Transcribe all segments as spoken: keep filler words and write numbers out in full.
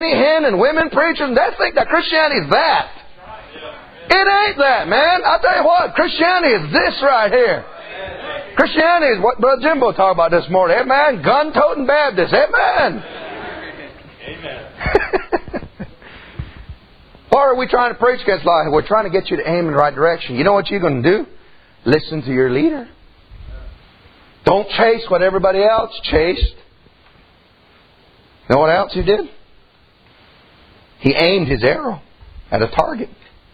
hen and women preachers, they think that Christianity is that. It ain't that, man. I'll tell you what, Christianity is this right here. Christianity is what Brother Jimbo talked about this morning. Amen. Gun-toting Baptist. Amen. Amen. Why are we trying to preach against life? We're trying to get you to aim in the right direction. You know what you're going to do? Listen to your leader. Don't chase what everybody else chased. You know what else he did? He aimed his arrow at a target.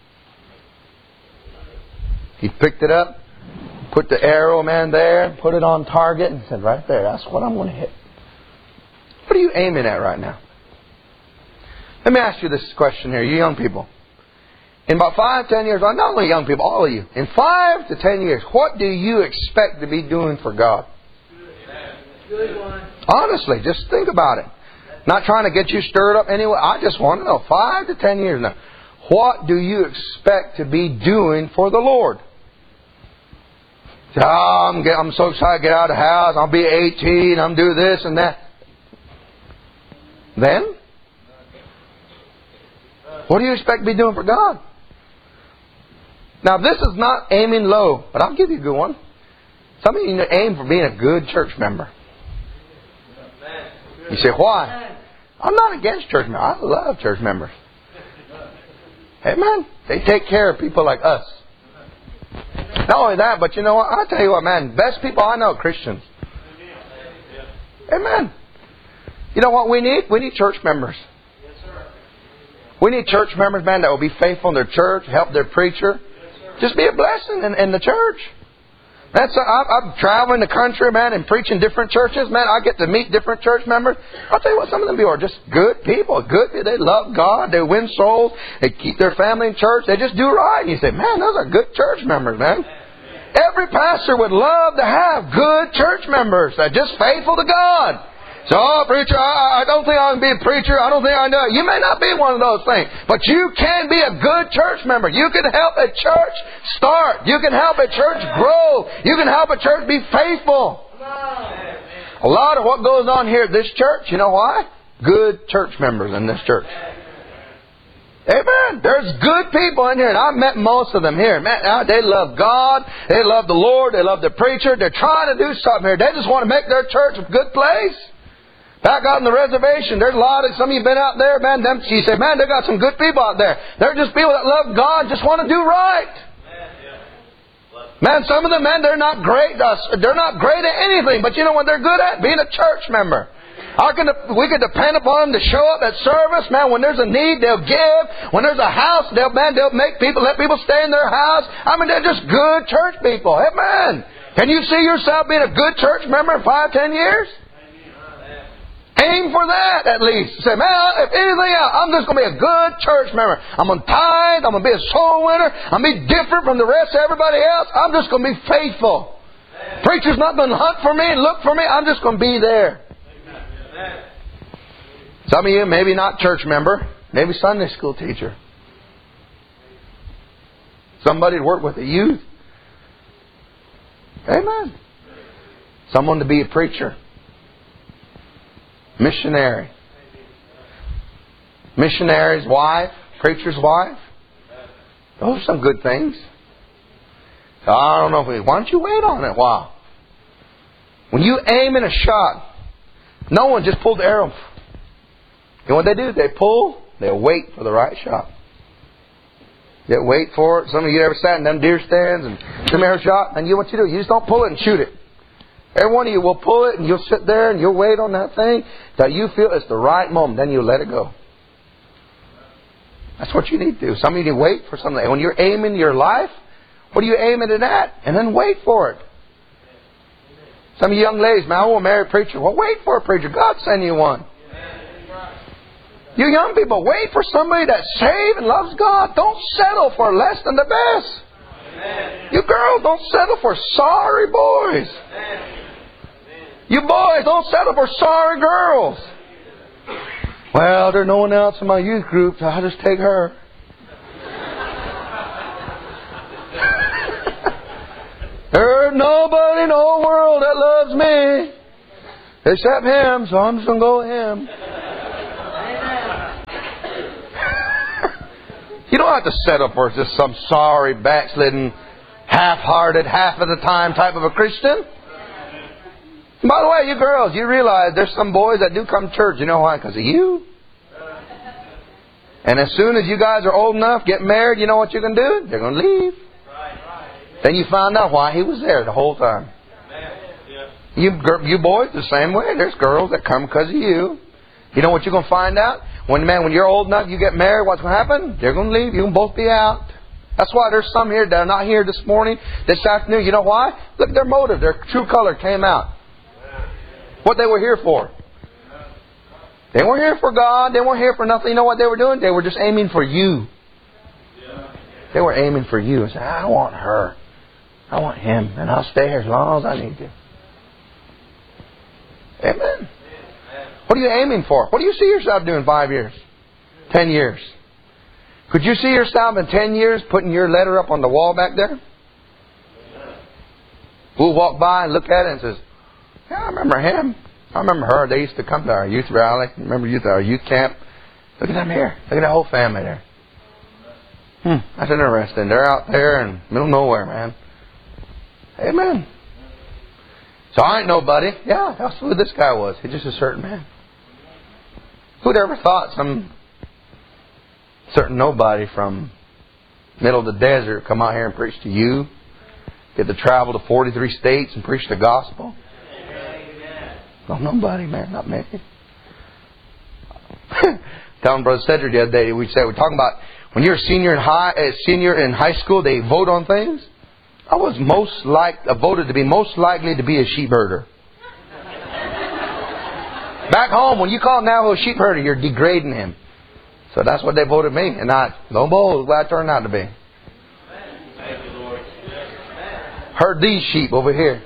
He picked it up, put the arrow, man, there, put it on target, and said, right there, that's what I'm going to hit. What are you aiming at right now? Let me ask you this question here, you young people. In about five, ten years, not only young people, all of you, in five to ten years, what do you expect to be doing for God? Good one. Honestly, just think about it. Not trying to get you stirred up anyway. I just want to know, five to ten years now, what do you expect to be doing for the Lord? Oh, I'm, get, I'm so excited to get out of the house. I'll be eighteen. I'm do this and that. Then? What do you expect to be doing for God? Now, this is not aiming low, but I'll give you a good one. Some of you need to aim for being a good church member. You say, why? I'm not against church members. I love church members. Amen. They take care of people like us. Not only that, but you know what? I'll tell you what, man. Best people I know are Christians. Amen. You know what we need? We need church members. We need church members, man, that will be faithful in their church, help their preacher. Just be a blessing in, in the church. That's a, I, I'm traveling the country, man, and preaching different churches. Man, I get to meet different church members. I'll tell you what, some of them are just good people. Good people. They love God. They win souls. They keep their family in church. They just do right. And you say, man, those are good church members, man. Every pastor would love to have good church members that are just faithful to God. So, oh, preacher, I, I don't think I can be a preacher. I don't think I know. You may not be one of those things. But you can be a good church member. You can help a church start. You can help a church grow. You can help a church be faithful. A lot of what goes on here at this church, you know why? Good church members in this church. Amen. There's good people in here, and I've met most of them here. Man, they love God. They love the Lord. They love the preacher. They're trying to do something here. They just want to make their church a good place. Back out on the reservation, there's a lot of, some of you have been out there, man, them, you say, man, they got some good people out there. They're just people that love God, just want to do right. Man, some of them, man, they're not great, they're not great at anything, but you know what they're good at? Being a church member. I can, we can depend upon them to show up at service, man. When there's a need, they'll give. When there's a house, they'll, man, they'll make people, let people stay in their house. I mean, they're just good church people. Amen. Can you see yourself being a good church member in five, ten years? Aim for that at least. Say, man, if anything else, I'm just going to be a good church member. I'm going to tithe. I'm going to be a soul winner. I'm going to be different from the rest of everybody else. I'm just going to be faithful. Amen. Preacher's not going to hunt for me and look for me. I'm just going to be there. Amen. Some of you, maybe not church member, maybe Sunday school teacher. Somebody to work with the youth. Amen. Someone to be a preacher. Missionary. Missionary's wife. Preacher's wife. Those are some good things. So I don't know if we... Why don't you wait on it a while? When you aim in a shot, no one just pulled the arrow. You know what they do? They pull, they wait for the right shot. They wait for it. Some of you ever sat in them deer stands and some arrow shot, and you what you do? You just don't pull it and shoot it. Every one of you will pull it and you'll sit there and you'll wait on that thing till you feel it's the right moment. Then you'll let it go. That's what you need to do. Some of you need to wait for something. When you're aiming your life, what are you aiming it at? And then wait for it. Some of you young ladies, man, I want to marry a preacher. Well, wait for a preacher. God send you one. You young people, wait for somebody that's saved and loves God. Don't settle for less than the best. You girls, don't settle for sorry boys. You boys, don't settle for sorry girls. Well, there's no one else in my youth group, so I'll just take her. There's nobody in the whole world that loves me except him, so I'm just going to go with him. don't have to settle for just some sorry, backslidden, half-hearted, half of the time type of a Christian. By the way, you girls, you realize there's some boys that do come to church. You know why? Because of you. And as soon as you guys are old enough, get married, you know what you're going to do? They're going to leave. Then you find out why he was there the whole time. You you boys, the same way. There's girls that come because of you. You know what you're going to find out? When man, when you're old enough, you get married, what's going to happen? They're going to leave. You can both be out. That's why there's some here that are not here this morning, this afternoon. You know why? Look at their motive. Their true color came out. What they were here for. They weren't here for God. They weren't here for nothing. You know what they were doing? They were just aiming for you. They were aiming for you. And said, I want her. I want him. And I'll stay here as long as I need to. Amen. What are you aiming for? What do you see yourself doing in five years? Ten years? Could you see yourself in ten years putting your letter up on the wall back there? We'll walk by and look at it and says, yeah, I remember him. I remember her. They used to come to our youth rally. Remember youth, our youth camp. Look at them here. Look at that whole family there. Hmm, that's interesting. They're out there in the middle of nowhere, man. Amen. So I ain't nobody. Yeah, that's who this guy was. He's just a certain man. Who'd ever thought some certain nobody from middle of the desert come out here and preach to you? Get to travel to forty-three states and preach the gospel? No, nobody, man, not me. Telling Brother Cedric the other day, we said we're talking about when you're a senior in high, a senior in high school, they vote on things. I was most like uh, voted to be most likely to be a sheep herder. Back home, when you call now a sheep herder, you're degrading him. So that's what they voted me, and I, lo and behold, what I turned out to be. Thank you, Lord. Herd these sheep over here.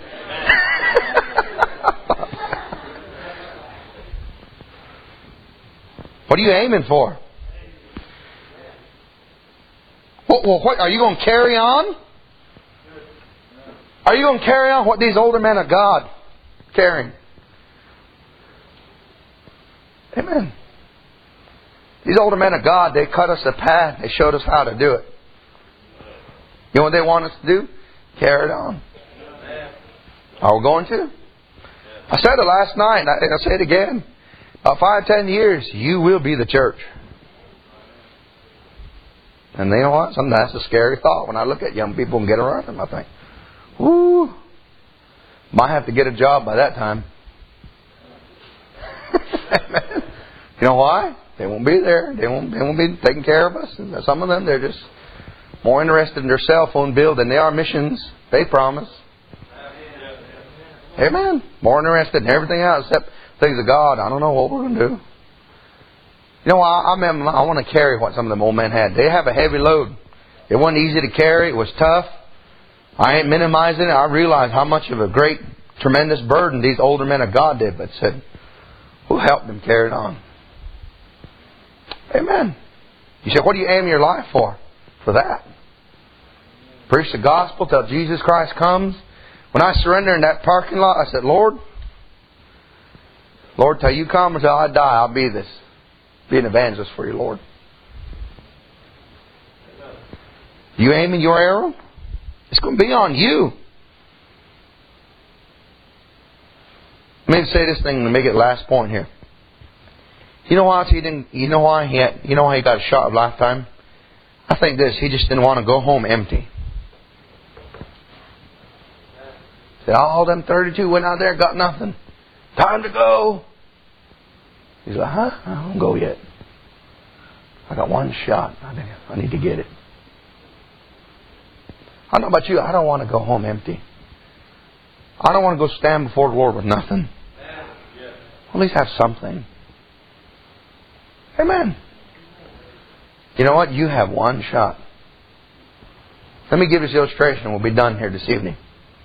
What are you aiming for? What, what, what, are you going to carry on? Are you going to carry on what these older men of God carrying? Amen. These older men of God, they cut us a path. They showed us how to do it. You know what they want us to do? Carry it on. Are we going to? I said it last night, and I'll say it again. About five, ten years, you will be the church. And you know what? Sometimes that's a scary thought. When I look at young people and get around them, I think, whoo, might have to get a job by that time. You know why? They won't be there. They won't, they won't be taking care of us. And some of them, they're just more interested in their cell phone bill than they are missions. They promise. Amen. More interested in everything else except things of God. I don't know what we're going to do. You know, I, I, mean, I want to carry what some of them old men had. They have a heavy load. It wasn't easy to carry. It was tough. I ain't minimizing it. I realize how much of a great, tremendous burden these older men of God did. But said, who helped them carry it on? Amen. You said, what do you aim your life for? For that. Preach the gospel till Jesus Christ comes. When I surrendered in that parking lot, I said, Lord, Lord, till you come or till I die, I'll be this. Be an evangelist for you, Lord. You aiming your arrow? It's going to be on you. Let me say this thing and make it last point here. You know why he didn't? You know why he? Had, you know why he got a shot of lifetime? I think this. He just didn't want to go home empty. Said all them thirty-two went out there, got nothing. Time to go. He's like, huh? I don't go yet. I got one shot. I need to get it. I don't know about you. I don't want to go home empty. I don't want to go stand before the Lord with nothing. At least have something. Amen. You know what? You have one shot. Let me give you this illustration and we'll be done here this evening.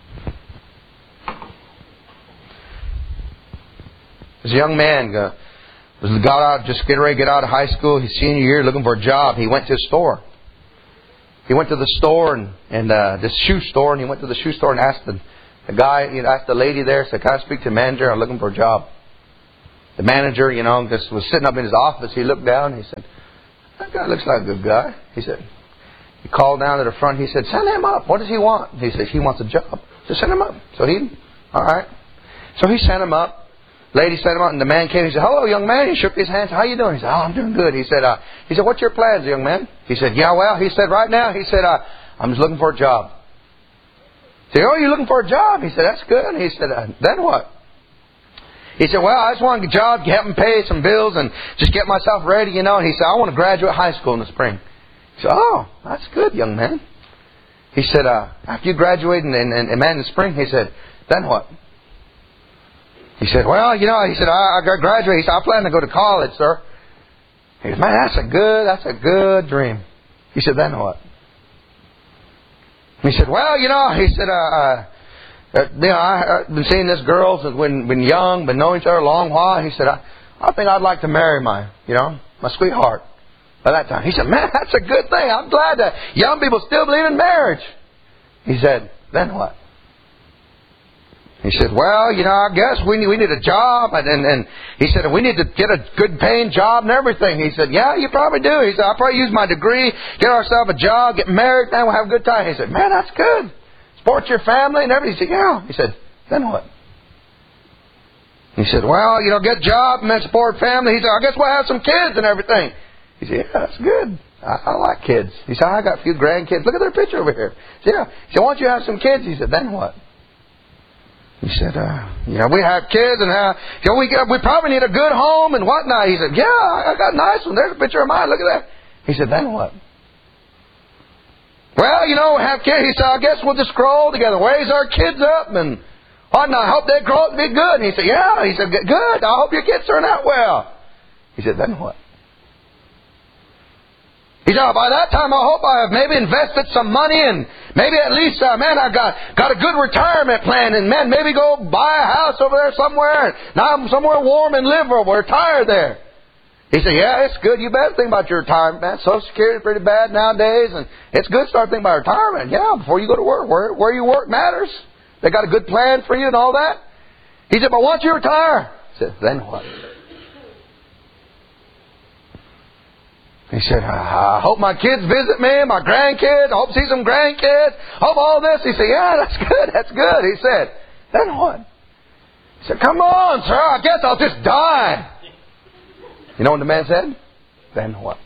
This young man uh, was got out, just getting ready to get out of high school, his senior year, looking for a job. He went to a store. He went to the store and, and uh, this shoe store, and he went to the shoe store and asked the, the guy, you know, asked the lady there, said, "Can I speak to the manager? I'm looking for a job." The manager, you know, just was sitting up in his office. He looked down and he said, that guy looks like a good guy. He said, he called down to the front. He said, send him up. What does he want? He said, he wants a job. So send him up. So he, all right. So he sent him up. Lady sent him out, and the man came. He said, hello, young man. He shook his hand. How you doing? He said, oh, I'm doing good. He said, uh, he said, what's your plans, young man? He said, yeah, well, he said, right now, he said, uh, I'm just looking for a job. He said, oh, you're looking for a job? He said, that's good. He said, uh, then what? He said, well, I just want a job, help him pay some bills, and just get myself ready, you know. And he said, I want to graduate high school in the spring. He said, oh, that's good, young man. He said, uh, after you graduate in, in, in, in the spring, he said, then what? He said, well, you know, he said, I, I graduate. He said, I plan to go to college, sir. He said, man, that's a good, that's a good dream. He said, then what? He said, well, you know, he said, uh, uh, uh you know, I, I've been seeing this girl since when been young, been knowing each other a long while. He said, I, I think I'd like to marry my, you know, my sweetheart by that time. He said, man, that's a good thing. I'm glad that young people still believe in marriage. He said, then what? He said, well, you know, I guess we need, we need a job. And, and, and he said, we need to get a good paying job and everything. He said, yeah, you probably do. He said, I'll probably use my degree, get ourselves a job, get married, and we'll have a good time. He said, man, that's good. Support your family and everything. He said, yeah. He said, then what? He said, well, you know, get a job and then support family. He said, I guess we'll have some kids and everything. He said, yeah, that's good. I, I like kids. He said, I got a few grandkids. Look at their picture over here. He said, yeah. He said, once you have some kids, he said, then what? He said, uh, yeah, we have kids and uh, you know, we got, we probably need a good home and whatnot. He said, yeah, I got a nice one. There's a picture of mine. Look at that. He said, then what? Well, you know, have kids. He said, I guess we'll just grow old together, raise our kids up and whatnot. I hope they grow up to be good. And he said, yeah. He said, good. I hope your kids turn out well. He said, then what? He said, by that time, I hope I have maybe invested some money and maybe at least, uh, man, I've got, got a good retirement plan and, man, maybe go buy a house over there somewhere and now I'm somewhere warm and live or retire there. He said, yeah, it's good. You better think about your retirement, man. Social Security is pretty bad nowadays and it's good to start thinking about retirement. Yeah, before you go to work, where, where you work matters. They got a good plan for you and all that. He said, but once you retire, he said, then what? He said, I hope my kids visit me, my grandkids. I hope to see some grandkids. Hope all this. He said, yeah, that's good. That's good. He said, then what? He said, come on, sir. I guess I'll just die. You know what the man said? Then what?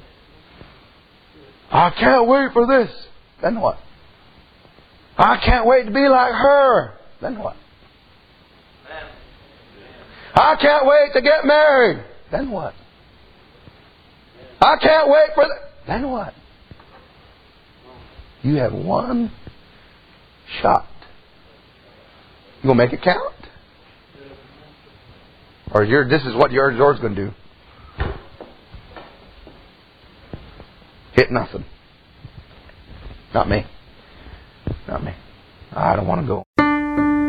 I can't wait for this. Then what? I can't wait to be like her. Then what? I can't wait to get married. Then what? I can't wait for that. Then what? You have one shot. You gonna make it count? Or you're, this is what yours, yours going to do? Hit nothing. Not me. Not me. I don't want to go.